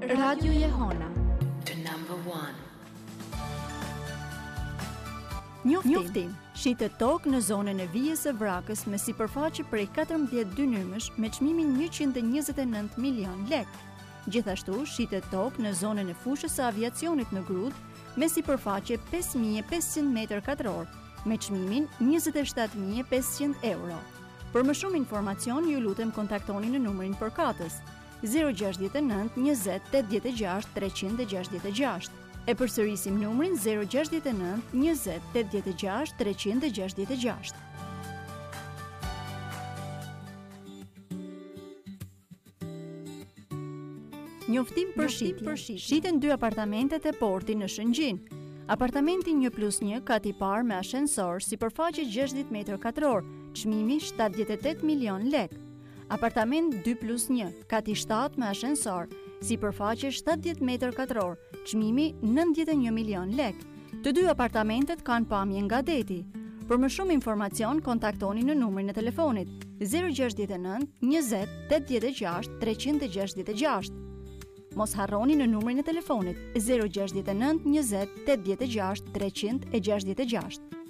Radio Jehona. To number one. Njoftim. Shitet tokë në zonën e vijës së Vrakës me sipërfaqe prej 14 dynymësh me çmimin 129 milion lek. Gjithashtu shitet tokë në zonën e fushës së aviacionit në Grudë me sipërfaqe 5500 m2 me çmimin 27500 euro. Për më shumë informacion ju lutem kontaktoni në numrin përkatës 069 20 86 366. E përsërisim numrin 069 20 86 366. Njoftim për shitje. Shiten 2 apartamentet e porti në Shëngjin. Apartamenti 1+1 kat i parë me ashensor, sipërfaqe 60 m2, çmimi 78 milion lek. Apartament 2+1 kat i 7 me ashensor, sipërfaqe 70 m2, çmimi 91 milion lek. Të dy apartamentet kanë pamje nga deti. Për më shumë informacion, kontaktoni në numrin e telefonit 069 20 86 366. Mos harroni në numrin e telefonit 069 20 86 366.